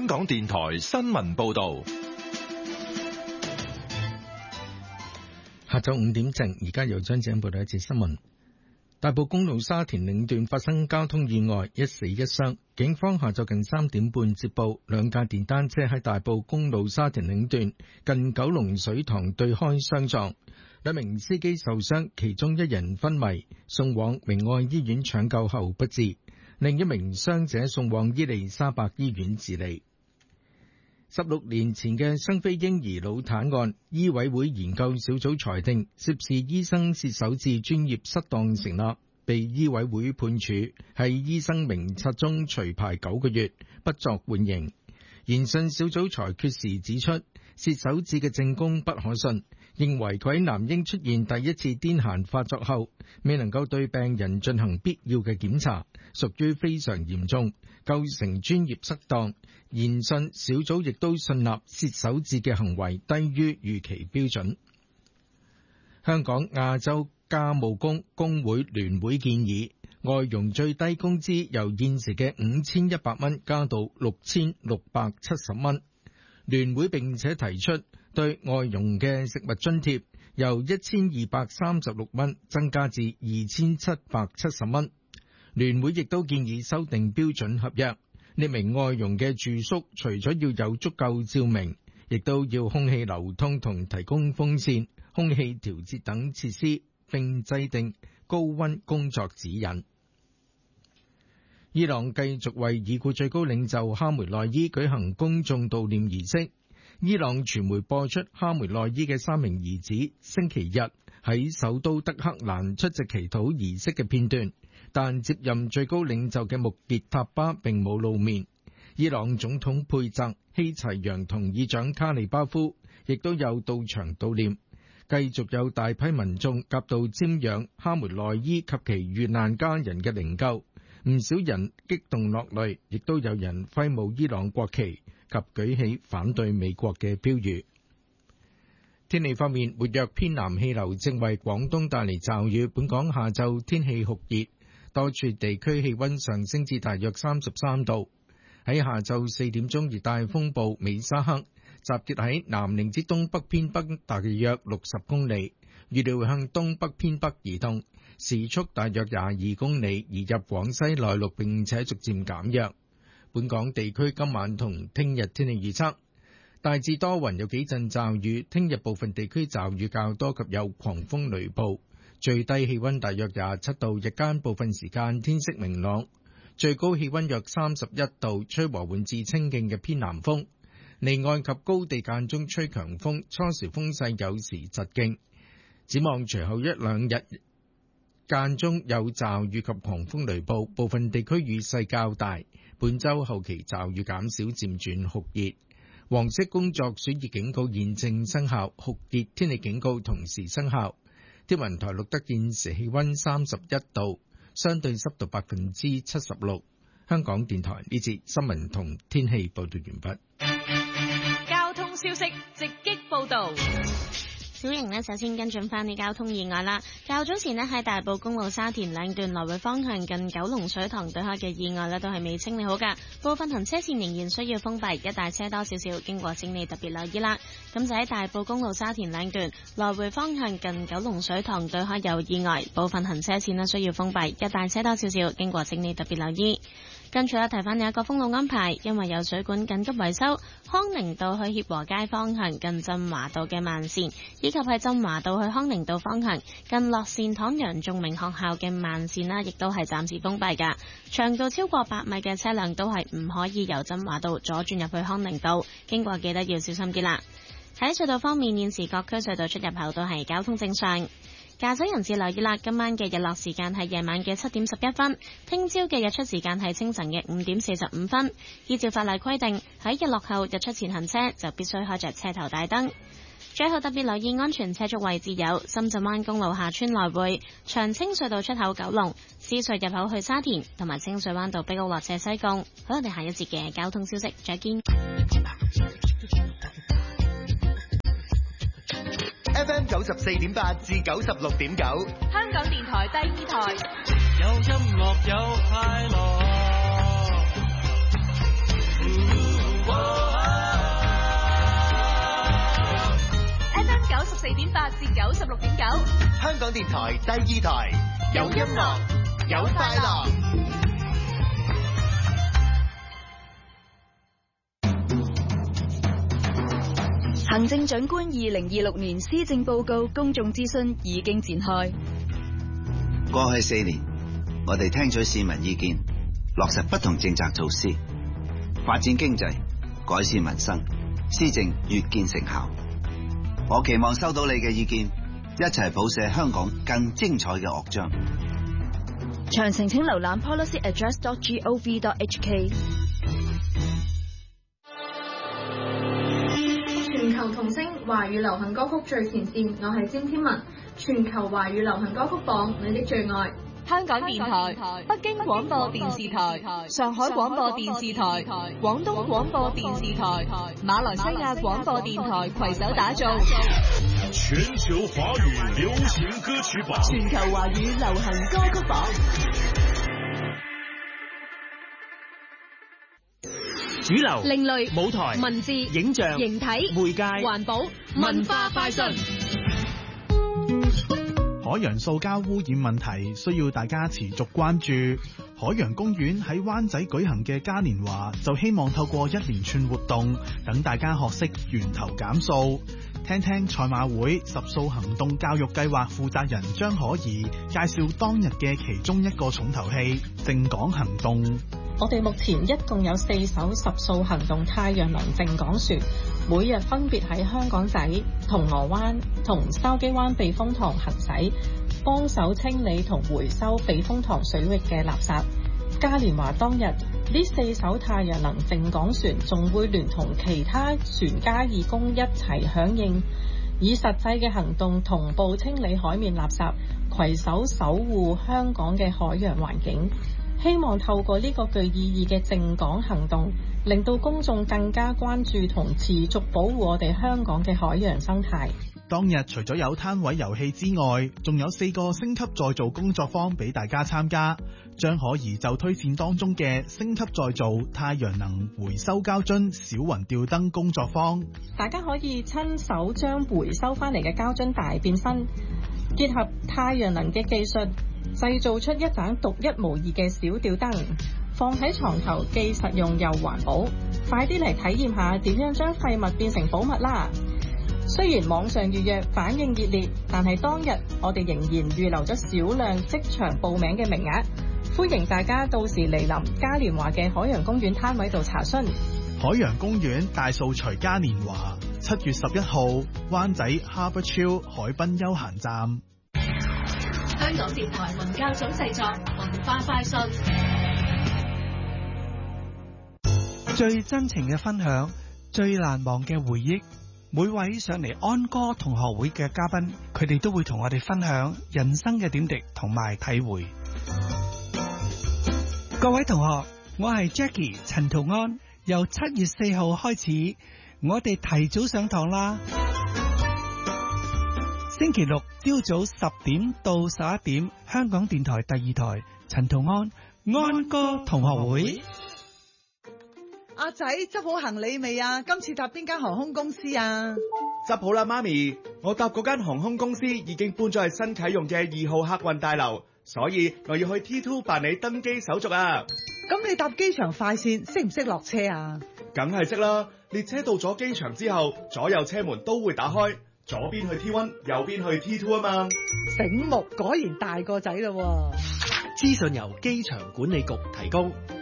港電台新聞報道。 下晝5點正，而家由張子欣報道一節新聞。大埔公路沙田嶺段發生交通意外，一死一傷。警方下晝近3點半接報，兩架電單車喺大埔公路沙田嶺段近九龍水塘對開相撞，兩名司機受傷，其中一人昏迷，送往明愛醫院搶救後不治，另一名傷者送往伊利沙伯醫院治理。16年前嘅雙非嬰兒腦癱案，醫委會研究小組裁定涉事醫生薛守志專業失當成立，被醫委會判處喺醫生名冊中除牌9個月，不作緩刑。研訊小組裁決時指出，薛守志嘅證供不可信，認為佢喺男嬰出現第一次癲癇發作後，未能夠對病人進行必要嘅檢查，屬於非常嚴重，構成專業失當。研訊小組亦都信納薛守志嘅行為低於預期標準。香港亞洲家務工工會聯會建議，外傭最低工資由現時嘅5100蚊加到6670蚊。聯會並且提出對外傭嘅食物津貼由1236蚊增加至2770蚊。聯會亦都建議修訂標準合約，列明外傭嘅住宿除咗要有足夠照明，亦都要空氣流通同提供風扇、空氣調節等設施，並制定高溫工作指引。伊朗繼續為已故最高領袖哈梅內伊舉行公眾悼念儀式。伊朗傳媒播出哈梅內伊嘅3名兒子星期日喺首都德黑蘭出席祈禱儀式嘅片段，但接任最高領袖嘅穆傑塔巴並冇露面。伊朗總統佩澤、希齊揚同議長卡利巴夫亦都有到場悼念。繼續有大批民眾夾道瞻仰哈梅內伊及其遇難家人嘅靈柩，唔少人激動落淚，亦都有人揮舞伊朗國旗及舉起反對美國嘅標語。天氣方面，活躍偏南氣流正為廣東帶嚟驟雨，本港下晝天氣酷熱，多處地區氣溫上升至大約33度。喺下晝4點鐘，熱帶風暴美沙克集結喺南寧之東北偏北大約60公里，預料向東北偏北移動，時速大約22公里，移入廣西內陸並且逐漸減弱。本港地區今晚同聽日天氣預測，大致多雲，有幾陣驟雨，聽日部分地區驟雨較多及有狂風雷暴，最低氣溫大約27度，日間部分時間天色明朗，最高氣溫約31度，吹和緩至清勁嘅偏南風，離岸及高地間中吹強風，初時風勢有時疾勁。展望隨後一兩日間中有驟雨及狂風雷暴，部分地區雨勢較大。本週後期驟雨減少，漸轉酷熱。黃色工作暑熱警告現正生效，酷熱天氣警告同時生效。天文台錄得現時氣溫31度，相對濕度76%。香港電台呢節新聞同天氣報道完畢。 交通消息直擊報道。 小瑩呢，首先跟進翻啲交通意外啦。較早前呢，喺大埔公路沙田嶺段來回方向近九龍水塘對開嘅意外呢，都係未清理好㗎，部分行車線仍然需要封閉，一帶車多少少，經過請你特別留意啦。咁就喺大埔公路沙田嶺段來回方向近九龍水塘對開有意外，部分行車線呢需要封閉，一帶車多少少，經過請你特別留意。跟住提翻有一個封路安排，因為有水管緊急維修，康寧道去協和街方向近振華道嘅慢線，以及係振華道去康寧道方向近樂善堂楊仲明學校嘅慢線啦，亦都係暫時封閉㗎。長度超過8米嘅車輛都係唔可以由振華道左轉入去康寧道，經過記得要小心啲啦。喺隧道方面，現時各區隧道出入口都係交通正常。駕駛人士留意啦，今晚嘅日落時間係夜晚嘅7點11分，聽朝嘅日出時間係清晨嘅5點45分。依照法例規定，喺日落後日出前行車就必須開着車頭大燈。最後特別留意安全車速位置有深圳灣公路下村來回、長青隧道出口九龍、獅隧入口去沙田，同埋清水灣道碧澳落斜西貢。好，我哋下一節嘅交通消息再見。 FM 94.8至96.9， 香港電台第2台， 有音樂有快樂。 89.8至96.9。 香港電台第二台，有音樂，有快樂。 行政長官2026年施政報告公眾諮詢已經展開。 過去4年，我哋聽取市民意見，落實不同政策措施，發展經濟，改善民生，施政越見成效。我期望收到你嘅意見，一齊譜寫香港更精彩嘅樂章。 詳情請瀏覽 policyaddress.gov.hk。 全球童聲華語流行歌曲最前線，我係詹天文。全球華語流行歌曲榜，你的最愛。 香港電台、北京廣播電視台、上海廣播電視台、廣東廣播電視台、馬來西亞廣播電台攜手打造全球華語流行歌曲榜。 全球華語流行歌曲榜。 主流、 另類、 舞台、 文字、 影像、 形體、 媒介、 環保、文化快訊。 海洋塑膠污染問題需要大家持續關注。海洋公園喺灣仔舉行嘅嘉年華就希望透過一連串活動，等大家學識源頭減塑。聽聽賽馬會十塑行動教育計劃負責人張可怡介紹當日嘅其中一個重頭戲——淨港行動。 我哋目前一共有4艘十塑行動太陽能淨港船，每日分別喺香港仔、銅鑼灣同筲箕灣避風塘行駛，幫手清理同回收避風塘水域嘅垃圾。嘉年華當日，呢4艘太陽能淨港船仲會聯同其他船家義工一齊響應，以實際嘅行動同步清理海面垃圾，攜手守護香港嘅海洋環境。希望透過呢個具意義嘅淨港行動，令到公眾更加關注同持續保護我哋香港嘅海洋生態。 當日除咗有攤位遊戲之外，仲有4個升級再造工作坊俾大家參加。張可怡就推薦當中嘅升級再造太陽能回收膠樽小雲吊燈工作坊。 大家可以親手將回收翻嚟嘅膠樽大變身，結合太陽能嘅技術，製造出一盞獨一無二嘅小吊燈，放喺床頭既實用又環保。快啲嚟體驗下點樣將廢物變成寶物啦！雖然網上預約反應熱烈，但係當日我哋仍然預留咗少量即場報名嘅名額，歡迎大家到時嚟臨嘉年華嘅海洋公園攤位度查詢。 海洋公園大掃除嘉年華7月11號，灣仔 Harbour Chill 海濱休閒站。 香港電台文教組製作文化快訊。 最真情嘅分享，最難忘嘅回憶。每位上嚟安歌同學會嘅嘉賓，佢哋都會同我哋分享人生嘅點滴同埋體會。各位同學，我係 Jackie 陳圖安。由7月4號開始，我哋提早上堂啦。星期六朝早10點到11點，香港電台第二台陳圖安安歌同學會。 阿仔執好行李未啊？今次搭邊間航空公司啊？ 執好啦，媽咪，我搭嗰間航空公司已經搬咗去新啟用嘅2號客運大樓，所以我要去 T2 辦理登機手續啊。 咁你搭機場快線識唔識落車啊？ 梗係識啦，列車到咗機場之後，左右車門都會打開，左邊去 T1，右邊去 T2 啊嘛。 醒目，果然大個仔咯。 資訊由機場管理局提供。